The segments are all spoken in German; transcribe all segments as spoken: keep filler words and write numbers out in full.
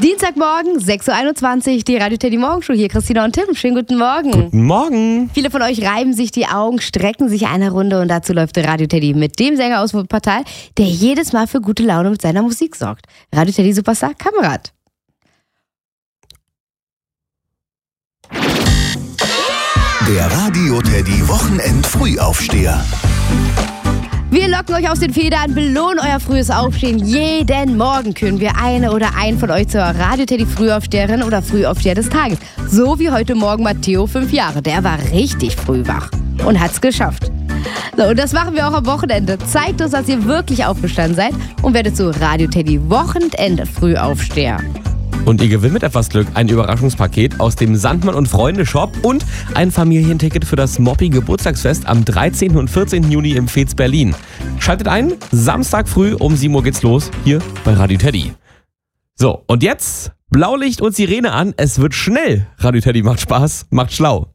Dienstagmorgen, sechs Uhr einundzwanzig, die Radio Teddy Morgenshow. Hier Christina und Tim. Schönen guten Morgen. Guten Morgen. Viele von euch reiben sich die Augen, strecken sich eine Runde und dazu läuft Radio Teddy mit dem Sänger aus Wuppertal, der jedes Mal für gute Laune mit seiner Musik sorgt. Radio Teddy Superstar Kamerad. Der Radio Teddy Wochenend-Frühaufsteher. Wir locken euch aus den Federn, belohnen euer frühes Aufstehen. Jeden Morgen küren wir eine oder einen von euch zur Radio Teddy Frühaufsteherin oder Frühaufsteher des Tages. So wie heute Morgen Matteo, fünf Jahre. Der war richtig früh wach und hat's geschafft. So, und das machen wir auch am Wochenende. Zeigt uns, dass ihr wirklich aufgestanden seid und werdet zu Radio Teddy Wochenende Frühaufsteher. Und ihr gewinnt mit etwas Glück ein Überraschungspaket aus dem Sandmann und Freunde Shop und ein Familienticket für das Moppi Geburtstagsfest am dreizehnten und vierzehnten Juni im Fez Berlin. Schaltet ein, Samstag früh um sieben Uhr geht's los, hier bei Radio Teddy. So, und jetzt Blaulicht und Sirene an, es wird schnell. Radio Teddy macht Spaß, macht schlau.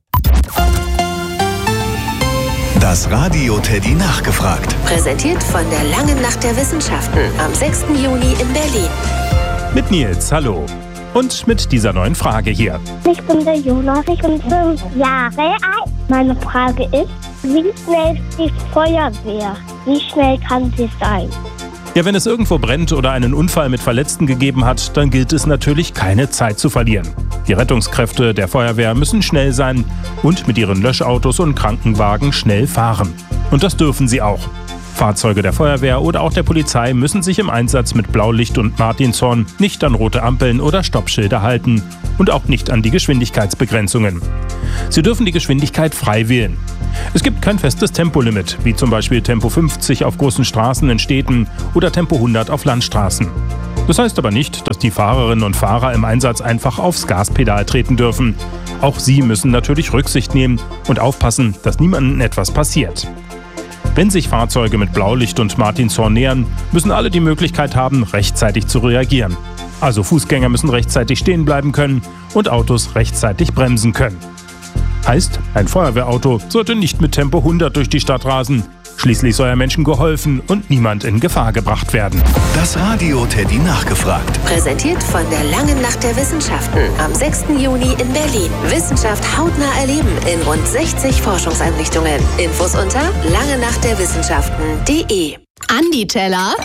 Das Radio Teddy nachgefragt. Präsentiert von der Langen Nacht der Wissenschaften am sechsten Juni in Berlin. Mit Nils, hallo. Und mit dieser neuen Frage hier. Ich bin der Jonas, ich bin fünf Jahre alt. Meine Frage ist, wie schnell ist die Feuerwehr? Wie schnell kann sie sein? Ja, wenn es irgendwo brennt oder einen Unfall mit Verletzten gegeben hat, dann gilt es natürlich, keine Zeit zu verlieren. Die Rettungskräfte der Feuerwehr müssen schnell sein und mit ihren Löschautos und Krankenwagen schnell fahren. Und das dürfen sie auch. Fahrzeuge der Feuerwehr oder auch der Polizei müssen sich im Einsatz mit Blaulicht und Martinshorn nicht an rote Ampeln oder Stoppschilder halten und auch nicht an die Geschwindigkeitsbegrenzungen. Sie dürfen die Geschwindigkeit frei wählen. Es gibt kein festes Tempolimit, wie zum Beispiel Tempo fünfzig auf großen Straßen in Städten oder Tempo hundert auf Landstraßen. Das heißt aber nicht, dass die Fahrerinnen und Fahrer im Einsatz einfach aufs Gaspedal treten dürfen. Auch sie müssen natürlich Rücksicht nehmen und aufpassen, dass niemandem etwas passiert. Wenn sich Fahrzeuge mit Blaulicht und Martinshorn nähern, müssen alle die Möglichkeit haben, rechtzeitig zu reagieren. Also Fußgänger müssen rechtzeitig stehen bleiben können und Autos rechtzeitig bremsen können. Heißt, ein Feuerwehrauto sollte nicht mit Tempo hundert durch die Stadt rasen. Schließlich soll ja Menschen geholfen und niemand in Gefahr gebracht werden. Das Radio Teddy nachgefragt. Präsentiert von der Langen Nacht der Wissenschaften am sechsten Juni in Berlin. Wissenschaft hautnah erleben in rund sechzig Forschungseinrichtungen. Infos unter langenachtderwissenschaften punkt de. Andi Teller.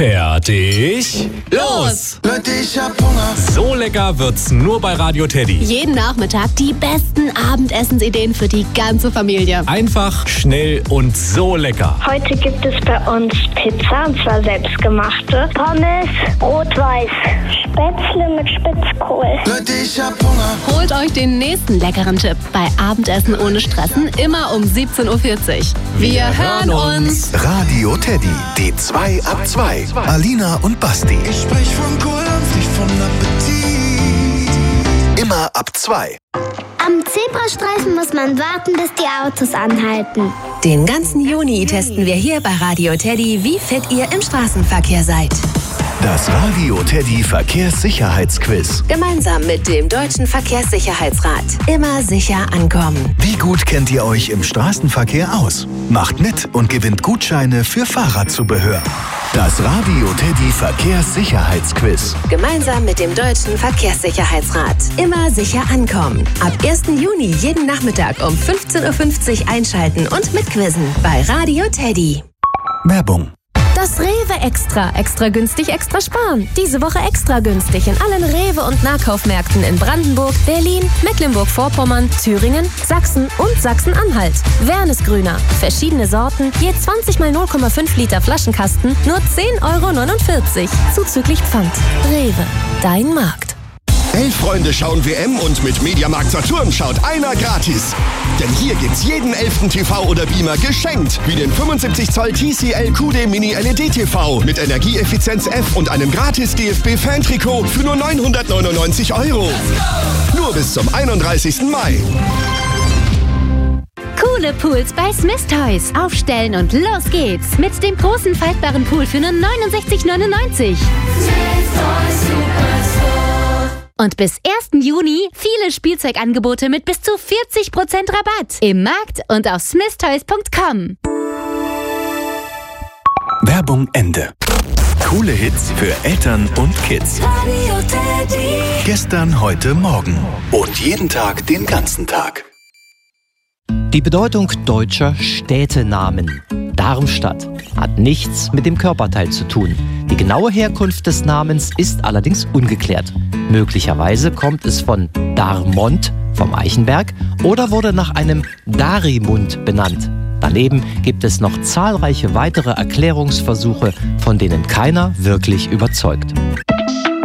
Fertig. Los! Leute, ich hab Hunger. So lecker wird's nur bei Radio Teddy. Jeden Nachmittag die besten Abendessensideen für die ganze Familie. Einfach, schnell und so lecker. Heute gibt es bei uns Pizza, und zwar selbstgemachte. Pommes, rot-weiß, Spätzle mit Spitzkohl. Leute, ich hab Hunger. Holt euch den nächsten leckeren Tipp bei Abendessen ohne Stressen, immer um siebzehn Uhr vierzig. Wir, Wir hören uns. Radio Teddy, die zwei ab zwei. Alina und Basti. Ich sprech von Kohldampf, nicht von Appetit. Immer ab zwei. Am Zebrastreifen muss man warten, bis die Autos anhalten. Den ganzen Juni testen wir hier bei Radio Teddy, wie fit ihr im Straßenverkehr seid. Das Radio Teddy Verkehrssicherheitsquiz. Gemeinsam mit dem Deutschen Verkehrssicherheitsrat. Immer sicher ankommen. Wie gut kennt ihr euch im Straßenverkehr aus? Macht mit und gewinnt Gutscheine für Fahrradzubehör. Das Radio Teddy Verkehrssicherheitsquiz. Gemeinsam mit dem Deutschen Verkehrssicherheitsrat. Immer sicher ankommen. Ab ersten Juni jeden Nachmittag um fünfzehn Uhr fünfzig einschalten und mitquizzen bei Radio Teddy. Werbung. Das Rewe Extra. Extra günstig, extra sparen. Diese Woche extra günstig in allen Rewe- und Nahkaufmärkten in Brandenburg, Berlin, Mecklenburg-Vorpommern, Thüringen, Sachsen und Sachsen-Anhalt. Wernesgrüner. Verschiedene Sorten, je zwanzig mal null Komma fünf Liter Flaschenkasten, nur zehn Euro neunundvierzig. Zuzüglich Pfand. Rewe. Dein Markt. Elf Freunde schauen W M und mit Mediamarkt Saturn schaut einer gratis. Denn hier gibt's jeden elften T V oder Beamer geschenkt. Wie den fünfundsiebzig Zoll T C L Q D Mini L E D T V mit Energieeffizienz F und einem gratis D F B-Fan-Trikot für nur neunhundertneunundneunzig Euro. Nur bis zum einunddreißigsten Mai. Coole Pools bei Smith Toys. Aufstellen und los geht's. Mit dem großen faltbaren Pool für nur neunundsechzig neunundneunzig. Und bis ersten Juni viele Spielzeugangebote mit bis zu vierzig Prozent Rabatt. Im Markt und auf smith toys punkt com. Werbung Ende. Coole Hits für Eltern und Kids. Radio Teddy. Gestern, heute, morgen. Und jeden Tag, den ganzen Tag. Die Bedeutung deutscher Städtenamen. Darmstadt hat nichts mit dem Körperteil zu tun. Die genaue Herkunft des Namens ist allerdings ungeklärt. Möglicherweise kommt es von Darmont vom Eichenberg oder wurde nach einem Darimund benannt. Daneben gibt es noch zahlreiche weitere Erklärungsversuche, von denen keiner wirklich überzeugt.